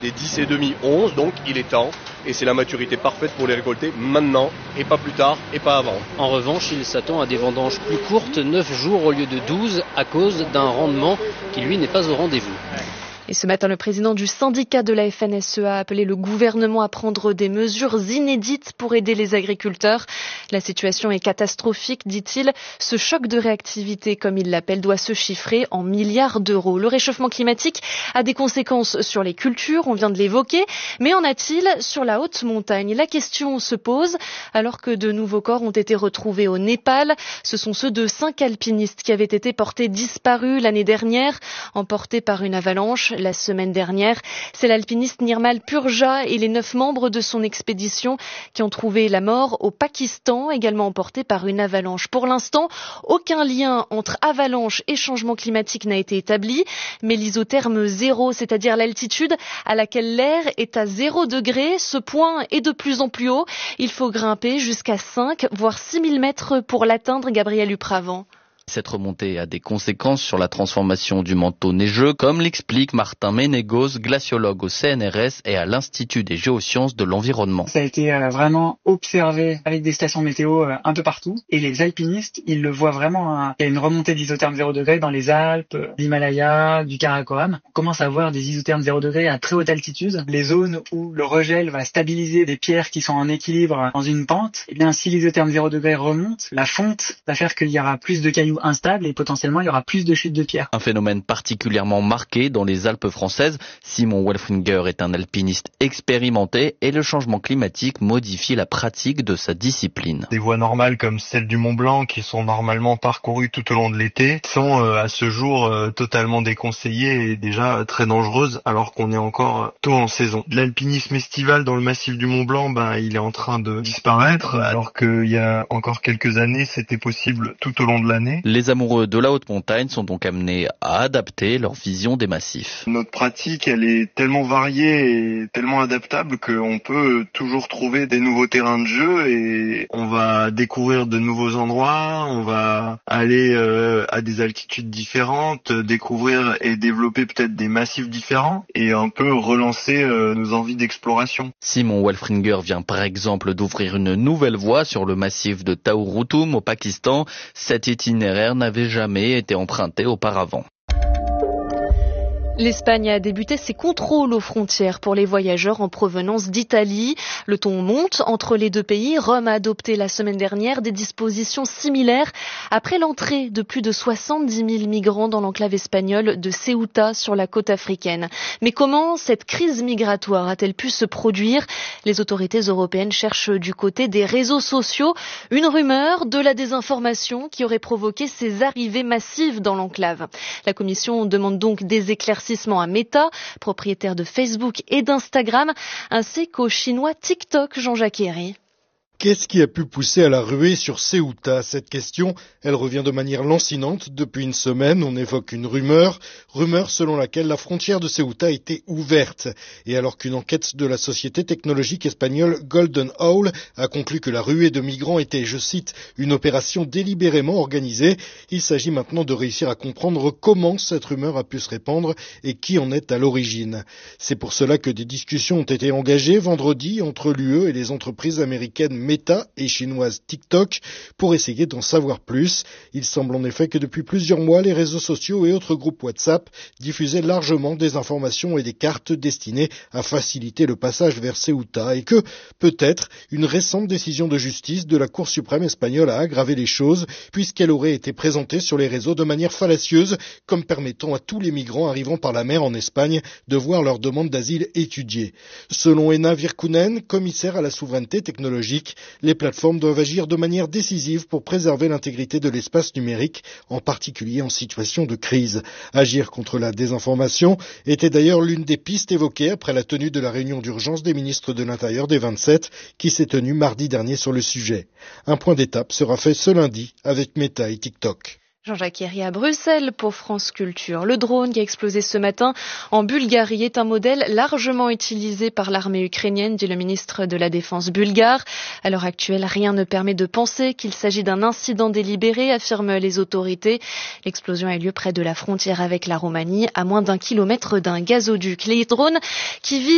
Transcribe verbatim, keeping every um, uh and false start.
Les dix et demi, onze, donc il est temps. Et c'est la maturité parfaite pour les récolter maintenant, et pas plus tard, et pas avant. En revanche, il s'attend à des vendanges plus courtes, neuf jours au lieu de douze, à cause d'un rendement qui, lui, n'est pas au rendez-vous. Et ce matin, le président du syndicat de la F N S E A a appelé le gouvernement à prendre des mesures inédites pour aider les agriculteurs. La situation est catastrophique, dit-il. Ce choc de réactivité, comme il l'appelle, doit se chiffrer en milliards d'euros. Le réchauffement climatique a des conséquences sur les cultures, on vient de l'évoquer, mais en a-t-il sur la haute montagne? La question se pose alors que de nouveaux corps ont été retrouvés au Népal. Ce sont ceux de cinq alpinistes qui avaient été portés disparus l'année dernière, emportés par une avalanche. La semaine dernière, c'est l'alpiniste Nirmal Purja et les neuf membres de son expédition qui ont trouvé la mort au Pakistan, également emportés par une avalanche. Pour l'instant, aucun lien entre avalanche et changement climatique n'a été établi, mais l'isotherme zéro, c'est-à-dire l'altitude à laquelle l'air est à zéro degré, ce point est de plus en plus haut. Il faut grimper jusqu'à cinq, voire six mille mètres pour l'atteindre, Gabriel Upravant. Cette remontée a des conséquences sur la transformation du manteau neigeux, comme l'explique Martin Ménégos, glaciologue au C N R S et à l'Institut des géosciences de l'environnement. Ça a été euh, vraiment observé avec des stations météo euh, un peu partout. Et les alpinistes, ils le voient vraiment. Hein. Il y a une remontée d'isotherme zéro degré dans les Alpes, l'Himalaya, du Karakoram. On commence à voir des isothermes zéro degré à très haute altitude. Les zones où le regel va stabiliser des pierres qui sont en équilibre dans une pente, et bien si l'isotherme zéro degré remonte, la fonte va faire qu'il y aura plus de cailloux instable et potentiellement il y aura plus de chutes de pierres. Un phénomène particulièrement marqué dans les Alpes françaises. Simon Welfringer est un alpiniste expérimenté et le changement climatique modifie la pratique de sa discipline. Des voies normales comme celle du Mont Blanc qui sont normalement parcourues tout au long de l'été sont euh, à ce jour euh, totalement déconseillées et déjà très dangereuses alors qu'on est encore tôt en saison. L'alpinisme estival dans le massif du Mont Blanc, ben, il est en train de disparaître alors qu'il y a encore quelques années c'était possible tout au long de l'année. Les amoureux de la haute montagne sont donc amenés à adapter leur vision des massifs. Notre pratique, elle est tellement variée et tellement adaptable qu'on peut toujours trouver des nouveaux terrains de jeu et on va découvrir de nouveaux endroits, on va aller euh, à des altitudes différentes, découvrir et développer peut-être des massifs différents et un peu relancer euh, nos envies d'exploration. Simon Welfringer vient par exemple d'ouvrir une nouvelle voie sur le massif de Taouroutoum au Pakistan. Cet itinéraire n'avait jamais été emprunté auparavant. L'Espagne a débuté ses contrôles aux frontières pour les voyageurs en provenance d'Italie. Le ton monte entre les deux pays. Rome a adopté la semaine dernière des dispositions similaires après l'entrée de plus de soixante-dix mille migrants dans l'enclave espagnole de Ceuta sur la côte africaine. Mais comment cette crise migratoire a-t-elle pu se produire? Les autorités européennes cherchent du côté des réseaux sociaux une rumeur de la désinformation qui aurait provoqué ces arrivées massives dans l'enclave. La Commission demande donc des éclaircissements à Meta, propriétaire de Facebook et d'Instagram, ainsi qu'au chinois TikTok, Jean-Jacques Herry. Qu'est-ce qui a pu pousser à la ruée sur Ceuta? Cette question, elle revient de manière lancinante. Depuis une semaine, on évoque une rumeur, rumeur selon laquelle la frontière de Ceuta était ouverte. Et alors qu'une enquête de la société technologique espagnole Golden Owl a conclu que la ruée de migrants était, je cite, une opération délibérément organisée, il s'agit maintenant de réussir à comprendre comment cette rumeur a pu se répandre et qui en est à l'origine. C'est pour cela que des discussions ont été engagées vendredi entre l'U E et les entreprises américaines Meta et chinoise TikTok pour essayer d'en savoir plus. Il semble en effet que depuis plusieurs mois, les réseaux sociaux et autres groupes WhatsApp diffusaient largement des informations et des cartes destinées à faciliter le passage vers Ceuta et que, peut-être, une récente décision de justice de la Cour suprême espagnole a aggravé les choses puisqu'elle aurait été présentée sur les réseaux de manière fallacieuse comme permettant à tous les migrants arrivant par la mer en Espagne de voir leur demande d'asile étudiée. Selon Ena Virkunen, commissaire à la souveraineté technologique, les plateformes doivent agir de manière décisive pour préserver l'intégrité de l'espace numérique, en particulier en situation de crise. Agir contre la désinformation était d'ailleurs l'une des pistes évoquées après la tenue de la réunion d'urgence des ministres de l'Intérieur des vingt-sept qui s'est tenue mardi dernier sur le sujet. Un point d'étape sera fait ce lundi avec Meta et TikTok. Jean-Jacques Herry à Bruxelles pour France Culture. Le drone qui a explosé ce matin en Bulgarie est un modèle largement utilisé par l'armée ukrainienne, dit le ministre de la Défense bulgare. À l'heure actuelle, rien ne permet de penser qu'il s'agit d'un incident délibéré, affirment les autorités. L'explosion a eu lieu près de la frontière avec la Roumanie, à moins d'un kilomètre d'un gazoduc. Les drones qui visent